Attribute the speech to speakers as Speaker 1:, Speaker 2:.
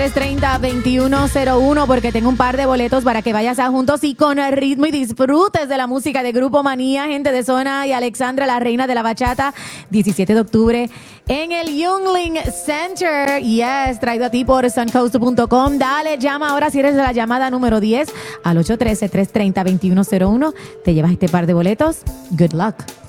Speaker 1: 330-2101 porque tengo un par de boletos para que vayas a Juntos y con el ritmo y disfrutes de la música de Grupo Manía, Gente de Zona y Alexandra, la reina de la bachata, 17 de octubre en el Yuengling Center. Yes, traído a ti por suncoast.com. Dale, llama ahora si eres de la llamada número 10 al 813-330-2101. Te llevas este par de boletos. Good luck.